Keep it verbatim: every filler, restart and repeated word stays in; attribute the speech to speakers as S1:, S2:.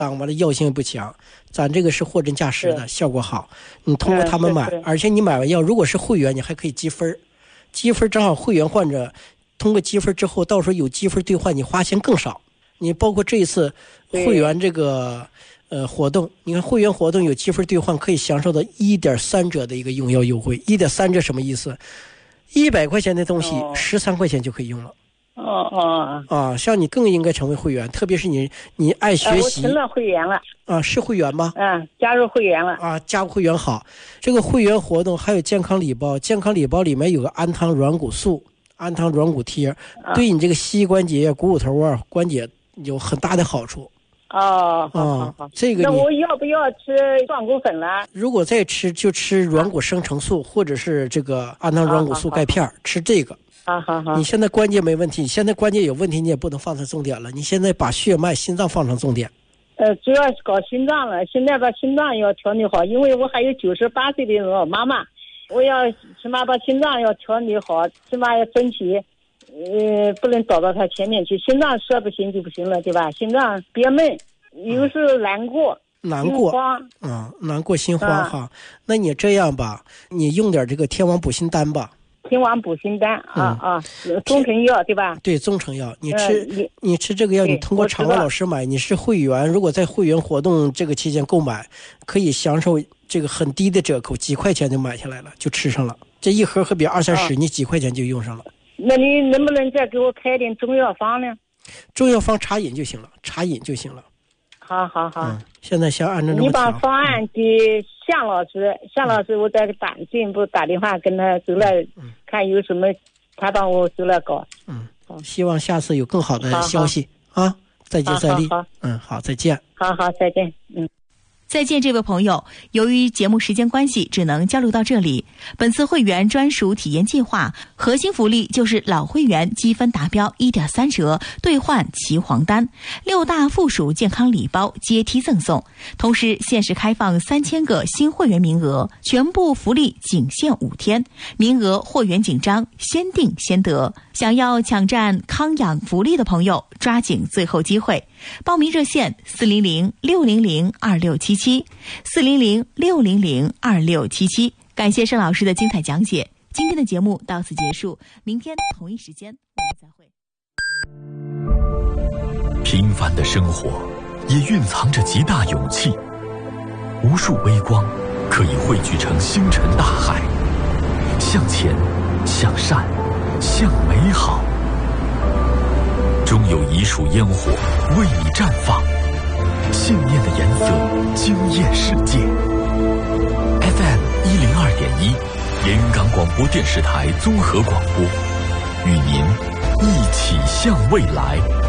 S1: 完了药性不强，咱这个是货真价实的，效果好。你通过他们买，而且你买完药，如果是会员，你还可以积分，积分正好会员患者通过积分之后，到时候有积分兑换，你花钱更少。你包括这一次会员这个呃活动，你看会员活动有积分兑换，可以享受到一点三折的一个用药优惠。一点三折什么意思？一百块钱的东西，十三块钱就可以用了。
S2: 哦哦
S1: 啊，像你更应该成为会员，特别是你你爱学习。
S2: 呃、我成了会员了。
S1: 啊，是会员吗？
S2: 嗯，加入会员了。
S1: 啊，加入会员好。这个会员活动还有健康礼包，健康礼包里面有个安糖软骨素、安糖软骨贴，啊、对你这个膝关节、股骨头啊、关节有很大的好处。
S2: 哦，好好好，
S1: 这个
S2: 那我要不要吃壮骨粉了？
S1: 如果再吃，就吃软骨生成素，或者是这个安糖软骨素钙片，吃这个。
S2: 好好好，
S1: 你现在关节没问题，现在关节有问题，你也不能放成重点了。你现在把血脉、心脏放成重点。
S2: 呃，主要是搞心脏了，现在把心脏要调理好，因为我还有九十八岁的老妈妈，我要起码把心脏要调理好，起码要争取，呃，不能倒到他前面去。心脏说不行就不行了，对吧？心脏憋闷，有时候难过。
S1: 难过，
S2: 心慌
S1: 嗯，难过心慌哈。那你这样吧，你用点这个天王补心丹吧。
S2: 天王补心丹啊、嗯、啊，中成药对吧？
S1: 对，中成药，你吃、呃、你, 你吃这个药，你通过场外老师买，你是会员，如果在会员活动这个期间购买，可以享受这个很低的折扣，几块钱就买下来了，就吃上了。这一盒可比二三十，你几块钱就用上了。
S2: 那你能不能再给我开点中药方呢？
S1: 中药方茶饮就行了，茶饮就行了。
S2: 好好好、嗯，
S1: 现在先按照这么
S2: 你把方案给向老师，向老师我再打进一步打电话跟他走了、嗯，看有什么，他帮我走了搞。
S1: 嗯，希望下次有更好的消息好好啊！再接再厉。
S2: 好好好
S1: 嗯，好，再见。
S2: 好好，再见。嗯。
S3: 再见，这位朋友，由于节目时间关系，只能交流到这里。本次会员专属体验计划核心福利就是老会员积分达标 一点三折兑换齐黄丹，六大附属健康礼包阶梯赠送，同时限时开放三千个新会员名额，全部福利仅限五天，名额货源紧张，先订先得。想要抢占康养福利的朋友，抓紧最后机会。报名热线四零零六零零二六七七，四零零六零零二六七七。感谢盛老师的精彩讲解。今天的节目到此结束，明天同一时间我们再会。
S4: 平凡的生活也蕴藏着极大勇气，无数微光可以汇聚成星辰大海，向前，向善，向美好。终有一束烟火为你绽放，信念的颜色惊艳世界。 F M 一零二点一，连云港广播电视台综合广播，与您一起向未来。